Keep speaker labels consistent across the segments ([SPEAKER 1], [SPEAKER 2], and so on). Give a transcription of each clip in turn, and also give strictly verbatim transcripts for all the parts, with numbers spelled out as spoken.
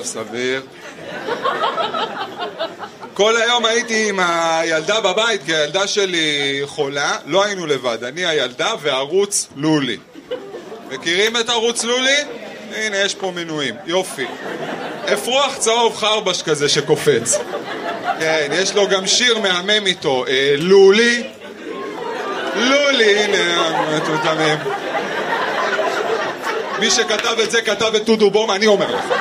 [SPEAKER 1] חורף סביר. כל היום הייתי עם הילדה בבית, כי הילדה שלי חולה, לא היינו לבד, אני הילדה וערוץ לולי. מכירים את ערוץ לולי? הנה, יש פה מנויים, יופי. אפרוח צהוב חרבש כזה שקופץ. כן, יש לו גם שיר מהמם איתו, אה, לולי. לולי, הנה, מטומטמים. מי שכתב את זה כתב את טודו בום, אני אומר לך.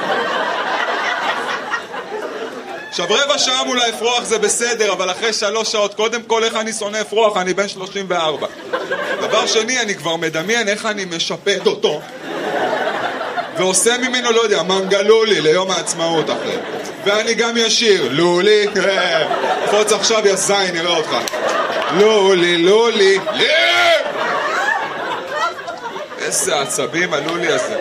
[SPEAKER 1] עכשיו רבע שעה מול האפרוח זה בסדר, אבל אחרי שלוש שעות, קודם כל איך אני שונא אפרוח, אני בן שלושים וארבע. דבר שני, אני כבר מדמיין איך אני משפט אותו ועושה ממנו, לא יודע, מנגלולי ליום העצמאות אחרי. ואני גם ישיר, לולי, קפוץ עכשיו יא זין, נראה אותך. לולי, לולי, לי! איזה עצבים הלולי הזה.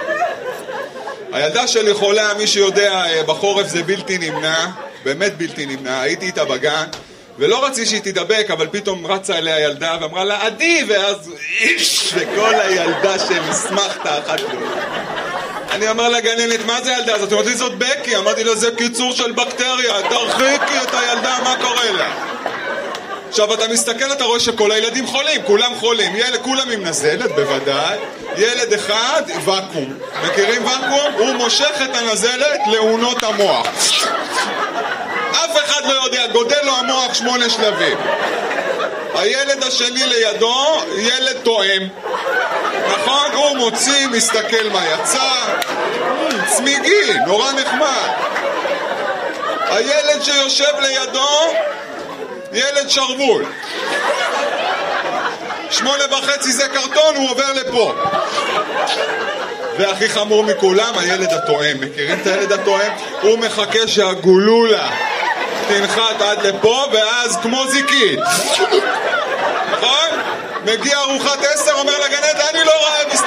[SPEAKER 1] הילדה שלי חולה, מי שיודע, בחורף זה בלתי נמנע, באמת בלתי נמנע, הייתי איתה בגן, ולא רציתי שהיא תדבק, אבל פתאום רצה אליה ילדה ואמרה לה, עדי, ואז איש, וכל הילדה שמסמכת אחת לו. אני אמר לגננת, מה זה ילדה הזאת? אמרתי, זאת בקי, אמרתי לה, זה קיצור של בקטריה, תרחיקי את הילדה, מה קורה לה? עכשיו אתה מסתכל, אתה רואה שכל הילדים חולים, כולם חולים, ילד, כולם עם נזלת, בוודאי, ילד אחד, וקום. מכירים וקום? הוא מושך את הנזלת לעונות המוח. אף אחד לא יודע, גודל לו המוח שמונה שלבים. הילד השני לידו, ילד תואם. נכון? הוא מוציא, מסתכל מה יצא. צמיגי, נורא נחמד. הילד שיושב לידו, ילד שרבול. שמונה וחצי זה קרטון, הוא עובר לפה. והכי חמור מכולם, הילד התואם. מכירים את הילד התואם? הוא מחכה שהגולולה תנחת עד לפה, ואז כמו זיקית. נכון? מגיע ארוחת עשר, אומר לגננת, אני לא רעב,